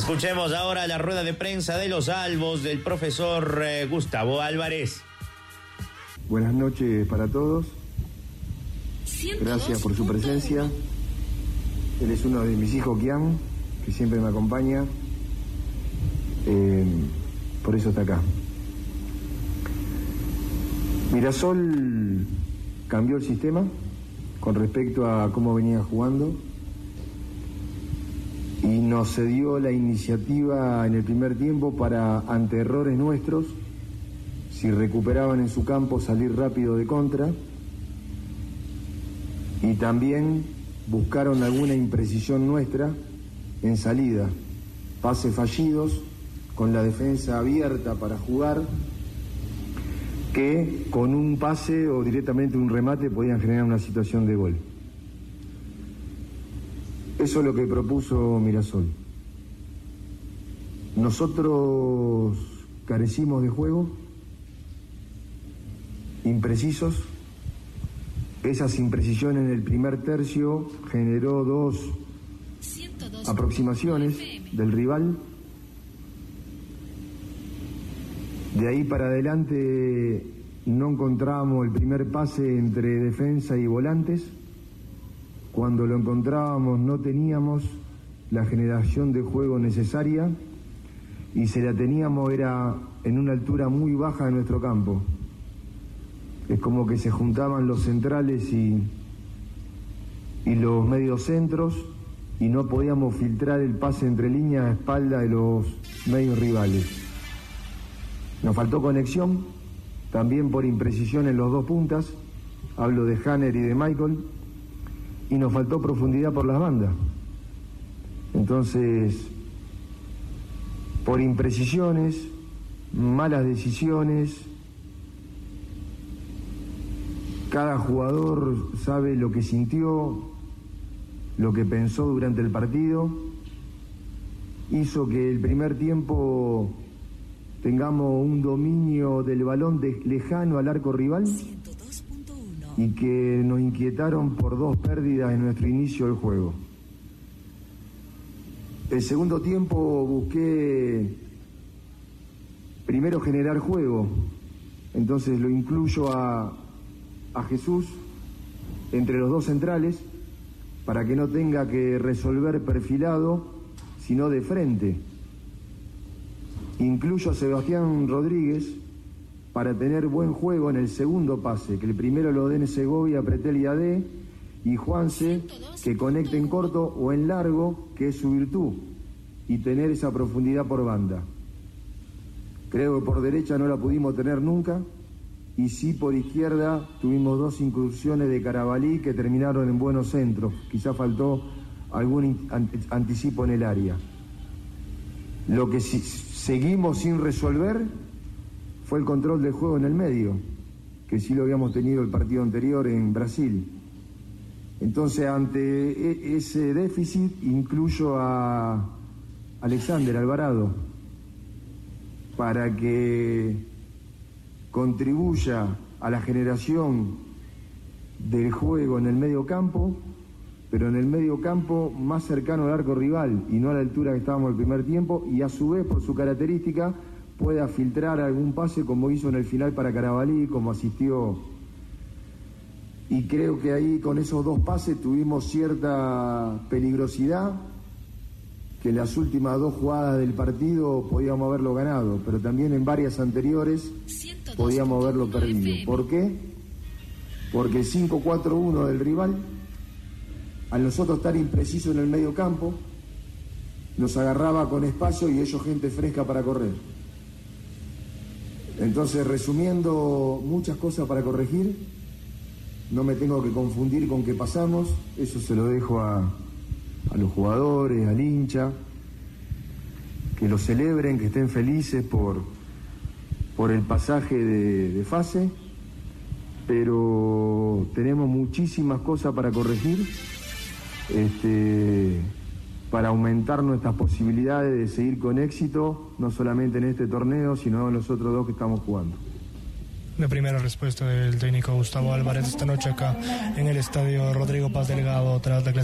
Escuchemos ahora la rueda de prensa de los albos del profesor Gustavo Álvarez. Buenas noches para todos. Gracias por su presencia. Él es uno de mis hijos, Kian, que siempre me acompaña. Por eso está acá. Mirasol cambió el sistema con respecto a cómo venía jugando y nos cedió la iniciativa en el primer tiempo para, ante errores nuestros, si recuperaban en su campo, salir rápido de contra, y también buscaron alguna imprecisión nuestra en salida, pases fallidos con la defensa abierta para jugar, que con un pase o directamente un remate podían generar una situación de gol. Eso es lo que propuso Mirasol. Nosotros carecimos de juego, imprecisos. Esas imprecisiones en el primer tercio generó dos aproximaciones del rival. De ahí para adelante no encontrábamos el primer pase entre defensa y volantes. Cuando lo encontrábamos no teníamos la generación de juego necesaria, y si la teníamos era en una altura muy baja de nuestro campo. Es como que se juntaban los centrales y los mediocentros y no podíamos filtrar el pase entre líneas a espalda de los medios rivales. Nos faltó conexión, también por imprecisión en los dos puntas, hablo de Hanner y de Michael, y nos faltó profundidad por las bandas. Entonces, por imprecisiones, malas decisiones, cada jugador sabe lo que sintió, lo que pensó durante el partido, hizo que el primer tiempo tengamos un dominio del balón lejano al arco rival y que nos inquietaron por dos pérdidas en nuestro inicio del juego. El segundo tiempo busqué primero generar juego, entonces lo incluyo a Jesús entre los dos centrales para que no tenga que resolver perfilado, sino de frente. Incluyo a Sebastián Rodríguez para tener buen juego en el segundo pase, que el primero lo den Segovia, Pretel y AD, y Juanse que conecte en corto o en largo, que es su virtud, y tener esa profundidad por banda. Creo que por derecha no la pudimos tener nunca, y sí por izquierda tuvimos dos incursiones de Carabalí que terminaron en buenos centros. Quizá faltó algún anticipo en el área. Lo que seguimos sin resolver fue el control del juego en el medio, que sí lo habíamos tenido el partido anterior en Brasil. Entonces, ante ese déficit, incluyo a Alexander Alvarado para que contribuya a la generación del juego en el medio campo, pero en el medio campo más cercano al arco rival y no a la altura que estábamos el primer tiempo, y a su vez, por su característica, pueda filtrar algún pase como hizo en el final para Carabalí, como asistió. Y creo que ahí con esos dos pases tuvimos cierta peligrosidad, que en las últimas dos jugadas del partido podíamos haberlo ganado, pero también en varias anteriores podíamos haberlo perdido. ¿Por qué? Porque el 5-4-1 del rival, al nosotros estar imprecisos en el medio campo, nos agarraba con espacio y ellos gente fresca para correr. Entonces, resumiendo, muchas cosas para corregir, no me tengo que confundir con qué pasamos, eso se lo dejo a los jugadores, al hincha, que lo celebren, que estén felices por el pasaje de fase, pero tenemos muchísimas cosas para corregir, para aumentar nuestras posibilidades de seguir con éxito, no solamente en este torneo, sino en los otros dos que estamos jugando. La primera respuesta del técnico Gustavo Álvarez esta noche acá en el estadio Rodrigo Paz Delgado tras la